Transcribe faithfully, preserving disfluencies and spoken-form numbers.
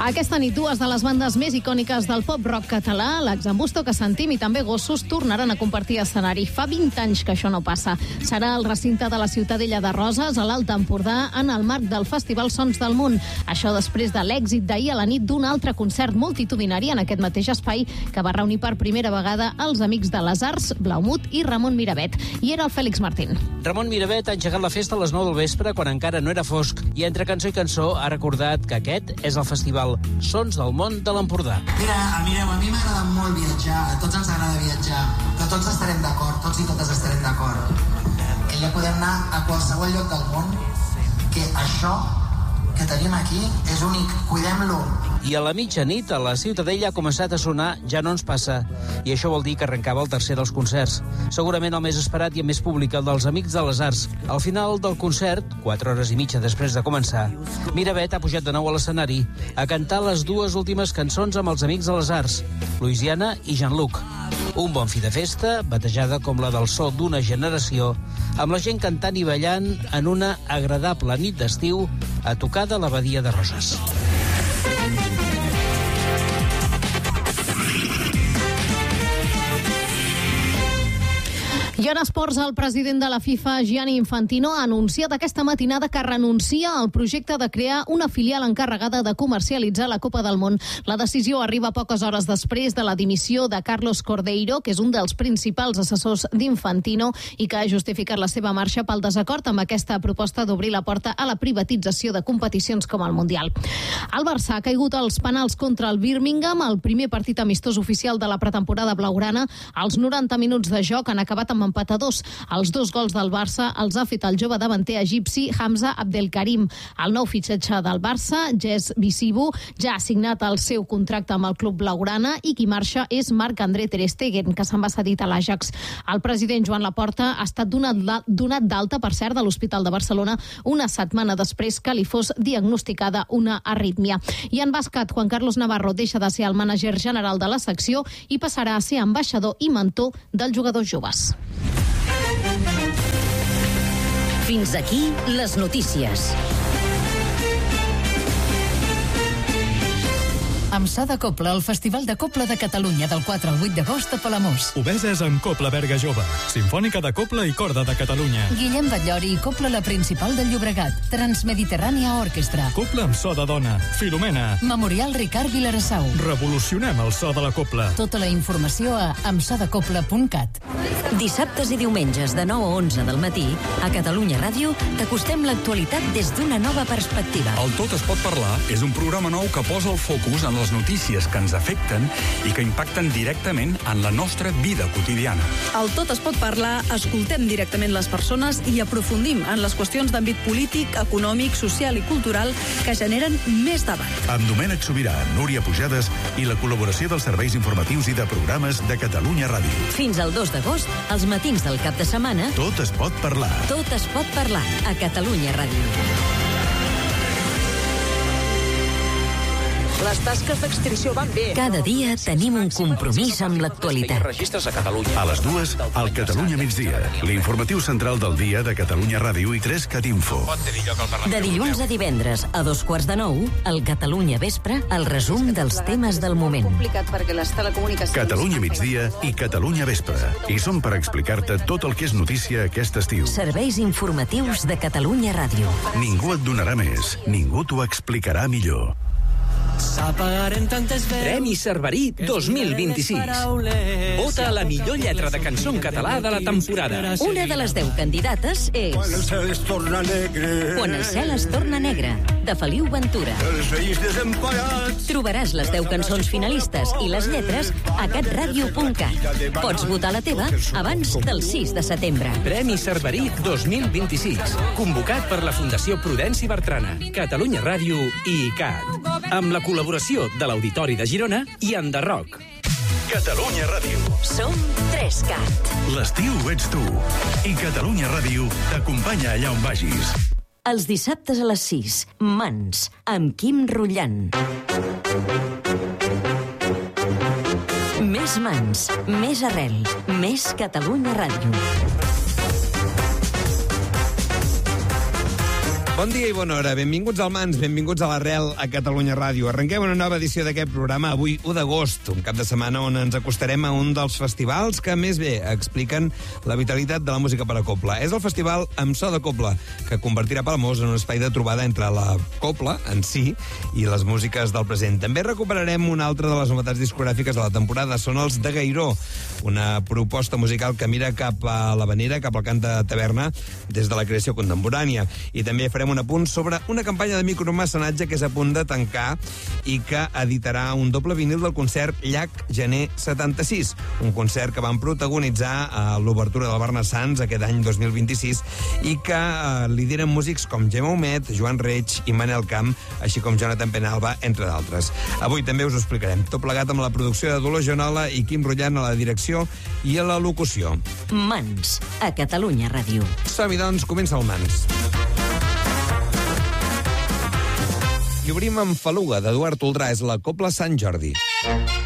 Aquesta nit, dues de les bandes més icòniques del pop-rock català, l'Exambusto, que sentim, i també Gossos, tornaran a compartir escenari. Fa vint anys que això no passa. Serà al recinte de la Ciutadella de Roses, a l'Alt Empordà, en el marc del Festival Sons del Món. Això després de l'èxit d'ahir a la nit d'un altre concert multitudinari en aquest mateix espai que va reunir per primera vegada els amics de les Arts, Blaumut i Ramon Miravet. I era el Fèlix Martín. Ramon Miravet ha engegat la festa a les nou del vespre, quan encara no era fosc, i entre cançó i cançó ha recordat que aquest és el festival Sons del Món de l'Empordà. Mira, mireu, a mi m'agrada molt viatjar, a tots ens agrada viatjar, però tots estarem d'acord, tots i totes estarem d'acord, que ja podem anar a qualsevol lloc del món, que això que tenim aquí és únic, cuidem-lo. I a la mitjanit, a la Ciutadella ha començat a sonar Ja no ens passa, i això vol dir que arrencava el tercer dels concerts. Segurament el més esperat i el més públic, el dels Amics de les Arts. Al final del concert, quatre hores i mitja després de començar, Miravet ha pujat de nou a l'escenari a cantar les dues últimes cançons amb els Amics de les Arts, Louisiana i Jean-Luc. Un bon fi de festa, batejada com la del so d'una generació, amb la gent cantant i ballant en una agradable nit d'estiu a tocar de la Badia de Roses. I en esports, el president de la FIFA, Gianni Infantino, ha anunciat aquesta matinada que renuncia al projecte de crear una filial encarregada de comercialitzar la Copa del Món. La decisió arriba poques hores després de la dimissió de Carlos Cordeiro, que és un dels principals assessors d'Infantino i que ha justificat la seva marxa pel desacord amb aquesta proposta d'obrir la porta a la privatització de competicions com el Mundial. El Barça ha caigut als penals contra el Birmingham, el primer partit amistós oficial de la pretemporada blaugrana. Els noranta minuts de joc han acabat amb empat a dos. Els dos gols del Barça els ha fet el jove davanter egipci Hamza Abdelkarim. El nou fitxatge del Barça, Jess Visibu, ja ha signat el seu contracte amb el club blaugrana i qui marxa és Marc-André ter Stegen, que se'n va cedit a l'Ajax. El president Joan Laporta ha estat donat, donat d'alta, per cert, de l'Hospital de Barcelona una setmana després que li fos diagnosticada una arrítmia. I en bàsquet, Juan Carlos Navarro deixa de ser el mànager general de la secció i passarà a ser ambaixador i mentor dels jugadors joves. Fins aquí les notícies. Amb Sa de Copla, el Festival de Copla de Catalunya del quatre al vuit d'agost a Palamós. Obeses en Copla Berga Jove, Simfònica de Copla i Corda de Catalunya. Guillem Batllori i Copla la Principal del Llobregat, Transmediterrània Orquestra. Copla amb so de dona, Filomena. Memorial Ricard Vilarassau. Revolucionem el so de la copla. Tota la informació a amsadecopla punt cat. Dissabtes i diumenges de nou a onze del matí, a Catalunya Ràdio, t'acostem l'actualitat des d'una nova perspectiva. El Tot es pot parlar és un programa nou que posa el focus en les notícies que ens afecten i que impacten directament en la nostra vida quotidiana. Al Tot es pot parlar, escoltem directament les persones i aprofundim en les qüestions d'àmbit polític, econòmic, social i cultural que generen més debat. Amb Domènec Sobirà, Núria Pujades i la col·laboració dels serveis informatius i de programes de Catalunya Ràdio. Fins al dos d'agost, als matins del cap de setmana, Tot es pot parlar. Tot es pot parlar a Catalunya Ràdio. Les tasques d'extinció van bé. Cada dia tenim un compromís amb l'actualitat. Registres a Catalunya. A les dues, al Catalunya Migdia, l'informatiu central del dia de Catalunya Ràdio i tres Cat Info. De dilluns a divendres, a dos quarts de nou, al Catalunya Vespre, el resum dels temes del moment. Catalunya Migdia i Catalunya Vespre. I som per explicar-te tot el que és notícia aquest estiu. Serveis informatius de Catalunya Ràdio. Ningú et donarà més, ningú t'ho explicarà millor. Premi Cerverí dos mil vint-i-sis. Vota a la millor lletra de cançó en català de la temporada. Una de les deu candidates és Quan el cel es torna negre, Quan el cel es torna negre, de Feliu Ventura. Trobaràs les deu cançons finalistes i les lletres a catradio punt cat. Pots votar la teva abans del sis de setembre. Premi Cerverí dos mil vint-i-sis. Convocat per la Fundació Prudenci Bertrana, Catalunya Ràdio i I C A D. Amb la col·laboració de l'Auditori de Girona i Enderroc. Catalunya Ràdio. Som tres cat. L'estiu ets tu. I Catalunya Ràdio t'acompanya allà on vagis. Els dissabtes a les sis, Mans, amb Quim Rullant. Més Mans, més arrel, més Catalunya Ràdio. Bon dia i bona hora. Benvinguts al Mans, benvinguts a l'Arrel a Catalunya Ràdio. Arrenquem una nova edició d'aquest programa avui, u d'agost, un cap de setmana on ens acostarem a un dels festivals que més bé expliquen la vitalitat de la música per a cobla. És el festival Amb so de cobla, que convertirà Palamós en un espai de trobada entre la cobla en si i les músiques del present. També recuperarem una altra de les novetats discogràfiques de la temporada. Són els de Gairó, una proposta musical que mira cap a l'Havanera, cap al cant de taverna, des de la creació contemporània. I també farem un apunt sobre una campanya de micromecenatge que és a punt de tancar i que editarà un doble vinil del concert Llac Gener setanta-sis, un concert que van protagonitzar a l'obertura del Barna Sants aquest any dos mil vint-i-sis i que eh, lideren músics com Gemma Humet, Joan Reig i Manel Camp, així com Jonathan Penalba, entre d'altres. Avui també us ho explicarem, tot plegat amb la producció de Dolors Joanola i Quim Rullant a la direcció i a la locució. Mans, a Catalunya Ràdio. Som-hi, doncs, comença el Mans. I obrim amb Faluga, d'Eduard Toldrà, és la Cobla Sant Jordi.